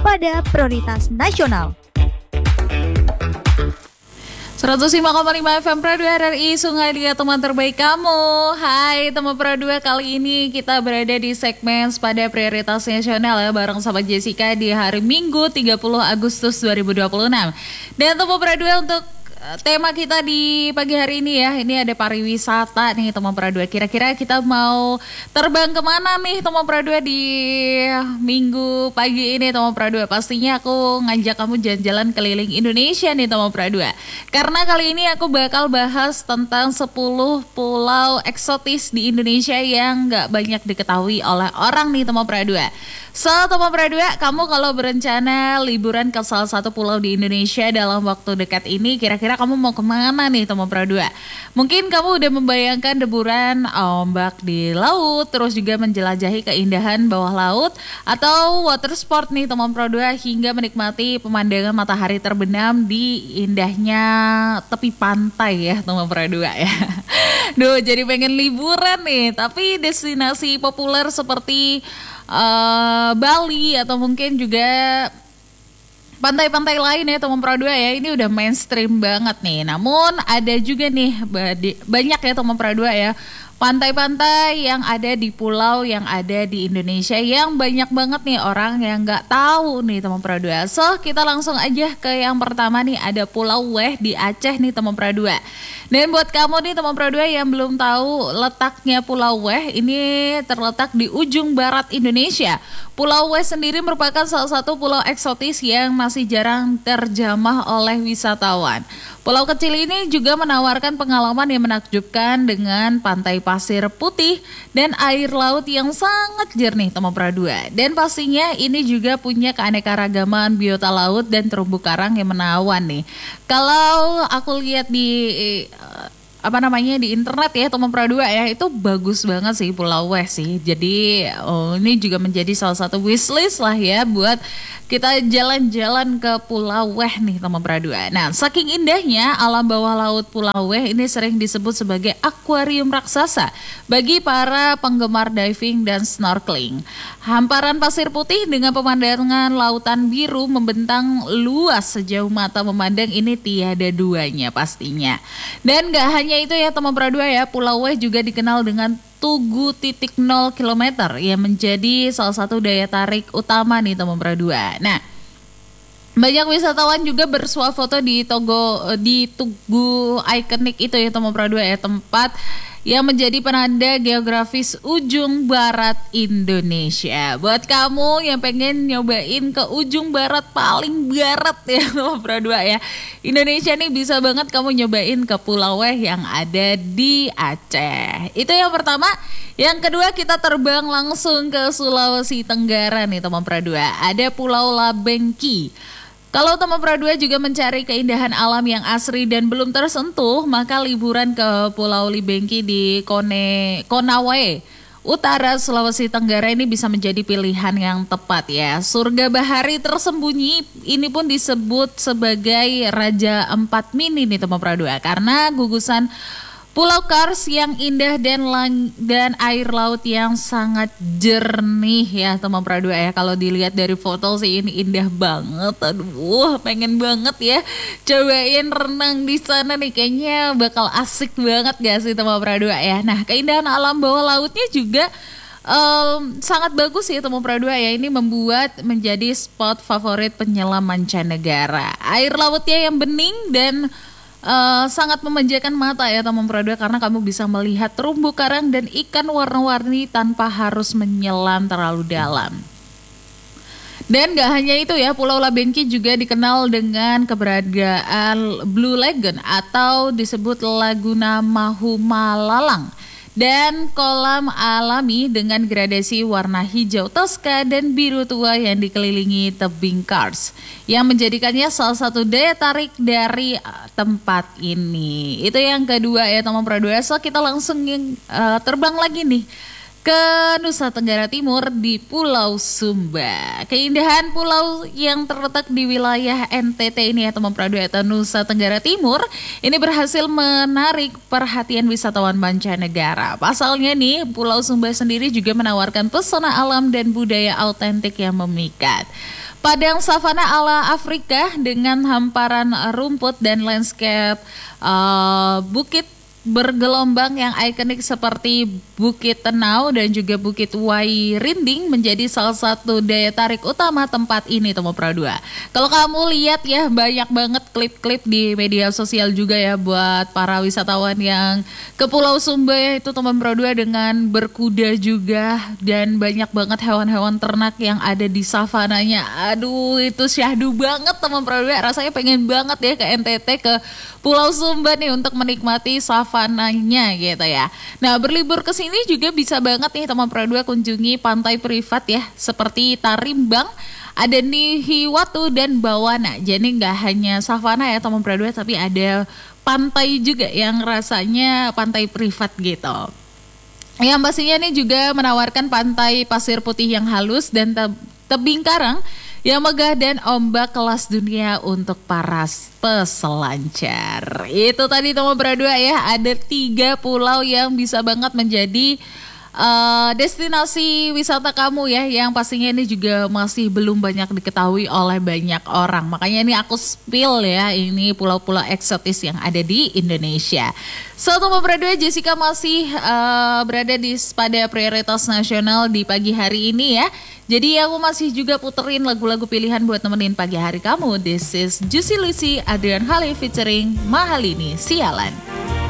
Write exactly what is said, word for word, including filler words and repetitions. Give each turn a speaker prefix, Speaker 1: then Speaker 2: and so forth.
Speaker 1: pada prioritas nasional.
Speaker 2: seratus lima koma lima F M Pro dua R R I Sungai Liat, teman terbaik kamu. Hai teman Pro dua, kali ini kita berada di segmen pada prioritas nasional ya, bareng sama Jessica di hari Minggu tiga puluh Agustus dua ribu dua puluh enam. Dan teman Pro dua, untuk tema kita di pagi hari ini ya, ini ada pariwisata nih teman Pro dua. Kira-kira kita mau terbang kemana nih teman Pro dua di minggu pagi ini teman Pro dua? Pastinya aku ngajak kamu jalan-jalan keliling Indonesia nih teman Pro dua. Karena kali ini aku bakal bahas tentang sepuluh pulau eksotis di Indonesia yang gak banyak diketahui oleh orang nih teman Pro dua. So teman Pro dua, kamu kalau berencana liburan ke salah satu pulau di Indonesia dalam waktu dekat ini, kira-kira kamu mau kemana nih teman Pro dua? Mungkin kamu udah membayangkan deburan ombak di laut, terus juga menjelajahi keindahan bawah laut, atau water sport nih teman Pro dua, hingga menikmati pemandangan matahari terbenam di indahnya tepi pantai ya teman Pro dua ya. Duh, jadi pengen liburan nih, tapi destinasi populer seperti uh, Bali atau mungkin juga pantai-pantai lain ya teman Pro dua ya, ini udah mainstream banget nih. Namun ada juga nih banyak ya teman Pro dua ya, pantai-pantai yang ada di pulau yang ada di Indonesia yang banyak banget nih orang yang nggak tahu nih teman Pro dua. So kita langsung aja ke yang pertama nih, ada Pulau Weh di Aceh nih teman Pro dua. Dan buat kamu nih teman Pro dua yang belum tahu letaknya Pulau Weh, ini terletak di ujung barat Indonesia. Pulau Weh sendiri merupakan salah satu pulau eksotis yang masih jarang terjamah oleh wisatawan. Pulau kecil ini juga menawarkan pengalaman yang menakjubkan dengan pantai pasir putih dan air laut yang sangat jernih teman Pro dua. Dan pastinya ini juga punya keanekaragaman biota laut dan terumbu karang yang menawan nih. Kalau aku lihat di apa namanya di internet ya teman Pro dua ya, itu bagus banget sih Pulau Weh sih. Jadi oh, ini juga menjadi salah satu wishlist lah ya buat kita jalan-jalan ke Pulau Weh nih teman Pro dua. Nah, saking indahnya alam bawah laut Pulau Weh ini sering disebut sebagai akuarium raksasa bagi para penggemar diving dan snorkeling. Hamparan pasir putih dengan pemandangan lautan biru membentang luas sejauh mata memandang, ini tiada duanya pastinya. Dan gak hanya itu ya teman Pro dua ya, Pulau Weh juga dikenal dengan Tugu titik nol kilometer yang menjadi salah satu daya tarik utama nih teman Pro dua. Nah, banyak wisatawan juga bersuah foto di Togo di Tugu ikonik itu ya teman Pro dua ya, tempat yang menjadi penanda geografis ujung barat Indonesia. Buat kamu yang pengen nyobain ke ujung barat paling barat ya teman Pro dua ya, Indonesia nih bisa banget kamu nyobain ke Pulau Weh yang ada di Aceh. Itu yang pertama. Yang kedua, kita terbang langsung ke Sulawesi Tenggara nih teman Pro dua. Ada Pulau Labengki. Kalau teman Pro dua juga mencari keindahan alam yang asri dan belum tersentuh, maka liburan ke Pulau Libengki di Kone, Konawe Utara Sulawesi Tenggara ini bisa menjadi pilihan yang tepat ya. Surga bahari tersembunyi ini pun disebut sebagai Raja Empat Mini nih teman Pro dua, karena gugusan Pulau Kars yang indah dan lang dan air laut yang sangat jernih ya teman Pro dua ya. Kalau dilihat dari foto sih ini indah banget. Aduh, pengen banget ya cobain renang di sana nih, kayaknya bakal asik banget gak sih teman Pro dua ya. Nah, keindahan alam bawah lautnya juga um, sangat bagus ya teman Pro dua ya. Ini membuat menjadi spot favorit penyelam mancanegara. Air lautnya yang bening dan Uh, sangat memanjakan mata ya teman Pro dua, karena kamu bisa melihat terumbu karang dan ikan warna-warni tanpa harus menyelam terlalu dalam. Dan gak hanya itu ya, Pulau Labengki juga dikenal dengan keberadaan Blue Lagoon atau disebut Laguna Mahumalalang, dan kolam alami dengan gradasi warna hijau toska dan biru tua yang dikelilingi tebing kars yang menjadikannya salah satu daya tarik dari tempat ini. Itu yang kedua ya teman Pro dua. So kita langsung uh, terbang lagi nih ke Nusa Tenggara Timur di Pulau Sumba. Keindahan pulau yang terletak di wilayah N T T ini atau Mempradua atau Nusa Tenggara Timur ini berhasil menarik perhatian wisatawan mancanegara. Pasalnya nih, Pulau Sumba sendiri juga menawarkan pesona alam dan budaya autentik yang memikat. Padang savana ala Afrika dengan hamparan rumput dan landscape uh, bukit bergelombang yang ikonik seperti Bukit Tenau dan juga Bukit Wairinding menjadi salah satu daya tarik utama tempat ini, Tomo Pradua. Kalau kamu lihat ya, banyak banget klip-klip di media sosial juga ya buat para wisatawan yang ke Pulau Sumba ya, itu Tomo Pradua dengan berkuda juga, dan banyak banget hewan-hewan ternak yang ada di savananya. Aduh, itu syahdu banget Tomo Pradua, rasanya pengen banget ya ke N T T, ke Pulau Sumba nih untuk menikmati savananya gitu ya. Nah, berlibur ke sini juga bisa banget nih teman Pradua kunjungi pantai privat ya, seperti Tarimbang, ada Nihiwatu dan Bawana. Jadi nggak hanya savana ya teman Pradua, tapi ada pantai juga yang rasanya pantai privat gitu. Yang pastinya ini juga menawarkan pantai pasir putih yang halus dan te- tebing karang yang megah dan ombak kelas dunia untuk para peselancar. Itu tadi teman Pradua ya, ada tiga pulau yang bisa banget menjadi uh, destinasi wisata kamu ya, yang pastinya ini juga masih belum banyak diketahui oleh banyak orang. Makanya ini aku spill ya, ini pulau-pulau eksotis yang ada di Indonesia. So, teman Pradua, Jessica masih uh, berada di pada prioritas nasional di pagi hari ini ya. Jadi aku masih juga puterin lagu-lagu pilihan buat nemenin pagi hari kamu. This is Juicy Lucy, Adrian Hale featuring Mahalini, Sialan.